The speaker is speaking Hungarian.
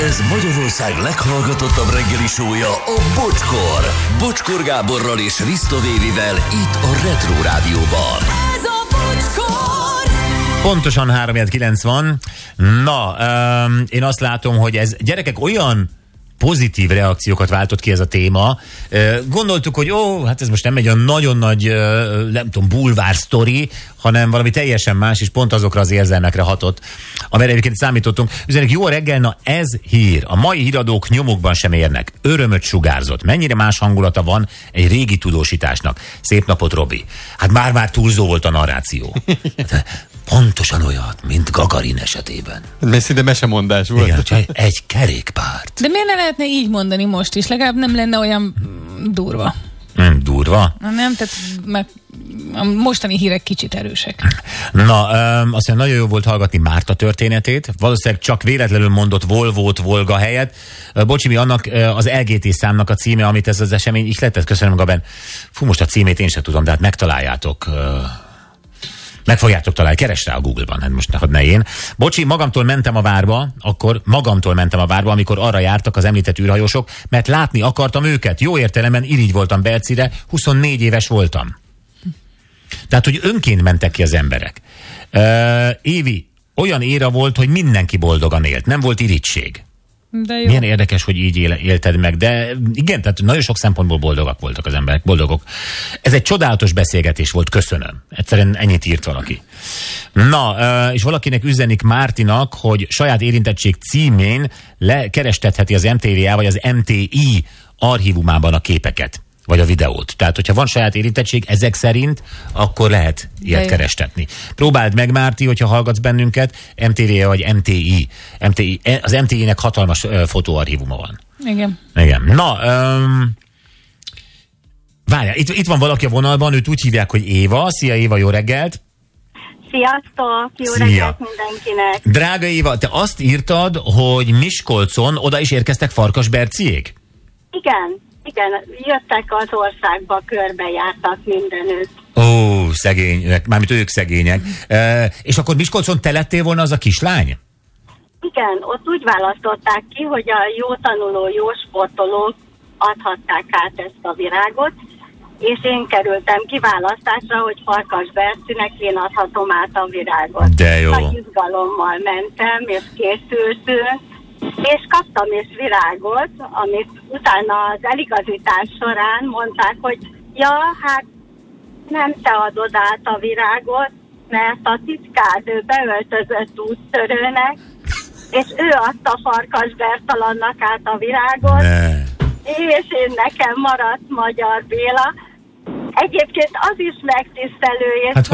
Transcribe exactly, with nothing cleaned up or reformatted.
Ez Magyarország leghallgatottabb reggeli show-ja, a Bocskor. Bocskor Gáborral és Risto Vévivel itt a Retro Rádióban. Ez a Bocskor! Pontosan három kilenc van. Na, um, én azt látom, hogy ez gyerekek olyan pozitív reakciókat váltott ki ez a téma. Gondoltuk, hogy ó, hát ez most nem egy olyan nagyon nagy, nem tudom, bulvár sztori, hanem valami teljesen más, és pont azokra az érzelmekre hatott, amire egyébként számítottunk. Üzenik, jó reggel, na ez hír. A mai híradók nyomukban sem érnek. Örömöt sugárzott. Mennyire más hangulata van egy régi tudósításnak. Szép napot, Robi. Hát már-már túlzó volt a narráció. Hát, pontosan olyat, mint Gagarin esetében. Mert szinte mesemondás volt. Igen, csak egy kerékpárt. De miért ne lehetne így mondani most is? Legalább nem lenne olyan durva. Nem durva? Nem, tehát meg a mostani hírek kicsit erősek. Na, um, azt mondja, nagyon jó volt hallgatni Márta történetét. Valószínűleg csak véletlenül mondott Volvót Volga helyett. Uh, bocsi, mi annak uh, az el gé té számnak a címe, amit ez az esemény ihletett. Köszönöm, Gaben. Fú, most a címét én sem tudom, de hát megtaláljátok. Uh, Meg fogjátok találni, keresd rá a Google-ban, hát most hadd ne én. Bocsi, magamtól mentem a várba, akkor magamtól mentem a várba, amikor arra jártak az említett űrhajósok, mert látni akartam őket. Jó értelemben irigy voltam Bercire, huszonnégy éves voltam. Tehát, hogy önként mentek ki az emberek. Uh, Évi, olyan éra volt, hogy mindenki boldogan élt, nem volt irigység. De jó. Milyen érdekes, hogy így él, élted meg, de igen, tehát nagyon sok szempontból boldogak voltak az emberek, boldogok. Ez egy csodálatos beszélgetés volt, köszönöm. Egyszerűen ennyit írt valaki. Na, és valakinek üzenik Mártinak, hogy saját érintettség címén lekerestetheti az em té vé á vagy az em té i archívumában a képeket, vagy a videót. Tehát, hogyha van saját érintettség, ezek szerint, akkor lehet ilyet kerestetni. Próbáld meg, Márti, hogyha hallgatsz bennünket, em té vé vagy em té i. em té i az em té i-nek hatalmas uh, fotóarchívuma van. Igen. Igen. Na, um, várjál, itt, itt van valaki a vonalban, őt úgy hívják, hogy Éva. Szia, Éva, jó reggelt! Sziasztok! Jó Szia. reggelt mindenkinek! Drága Éva, te azt írtad, hogy Miskolcon oda is érkeztek Farkasberciék? Igen. Igen, jöttek az országba, körbejártak mindenütt. Ó, szegények, mármint ők szegények. E, és akkor Miskolcon te lettél volna az a kislány? Igen, ott úgy választották ki, hogy a jó tanuló, jó sportolók adhatták át ezt a virágot, és én kerültem kiválasztásra, hogy Farkasbercinek én adhatom át a virágot. De jó. Nagy izgalommal mentem, és készültünk, és kaptam is virágot, amit utána az eligazítás során mondták, hogy ja, hát nem te adod át a virágot, mert a titkád ő beöltözött úttörőnek, és ő adta Farkas Bertalannak át a virágot, ne. És én nekem maradt Magyar Béla. Egyébként az is megtisztelő, és hát